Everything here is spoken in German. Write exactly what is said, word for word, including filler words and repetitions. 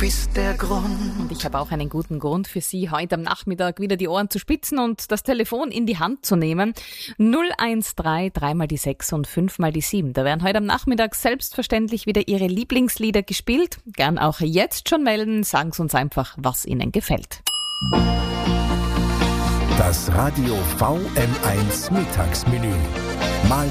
bist der Grund. Und ich habe auch einen guten Grund für Sie, heute am Nachmittag wieder die Ohren zu spitzen und das Telefon in die Hand zu nehmen. null eins drei, drei mal die sechs und fünf mal die sieben. Da werden heute am Nachmittag selbstverständlich wieder Ihre Lieblingslieder gespielt. Gern auch jetzt schon melden. Sagen Sie uns einfach, was Ihnen gefällt. Das Radio V M eins Mittagsmenü. Mal